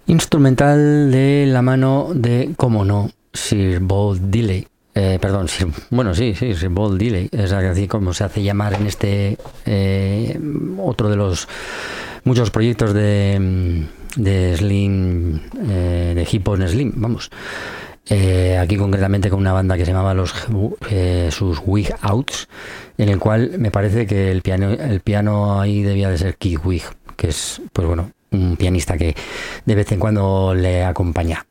Instrumental de la mano de, cómo no, Sir Bold Delay. Sir Bold Delay, es así como se hace llamar en este otro de los muchos proyectos de Slim, de Hip Hop Slim, vamos. Aquí concretamente con una banda que se llamaba sus Wig Outs, en el cual me parece que el piano ahí debía de ser Keith Wig, que es, pues bueno, un pianista que de vez en cuando le acompaña.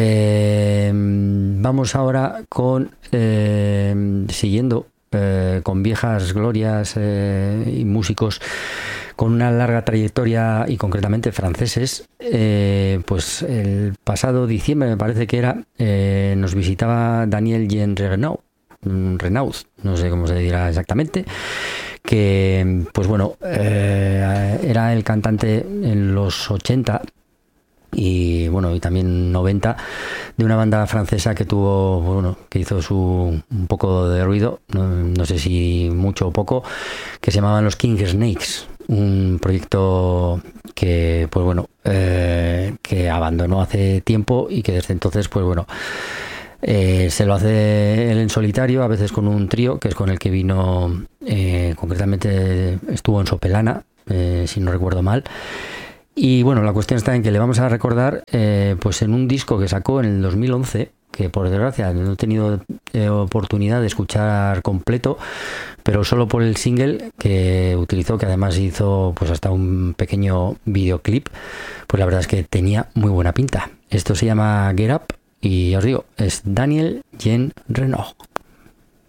Vamos ahora con siguiendo con viejas glorias y músicos con una larga trayectoria y concretamente franceses. Pues el pasado diciembre me parece que era, nos visitaba Daniel Jean Renaud, no sé cómo se dirá exactamente, que pues bueno, era el cantante en los 80 y bueno, y también 90 de una banda francesa que tuvo, bueno, que hizo un poco de ruido, no sé si mucho o poco, que se llamaban los King Snakes, un proyecto que pues bueno, que abandonó hace tiempo y que desde entonces pues bueno, se lo hace él en solitario, a veces con un trío, que es con el que vino, concretamente estuvo en Sopelana, si no recuerdo mal. Y bueno, la cuestión está en que le vamos a recordar pues en un disco que sacó en el 2011, que por desgracia no he tenido oportunidad de escuchar completo, pero solo por el single que utilizó, que además hizo pues hasta un pequeño videoclip, pues la verdad es que tenía muy buena pinta. Esto se llama Get Up y os digo, es Daniel Jean Renaud.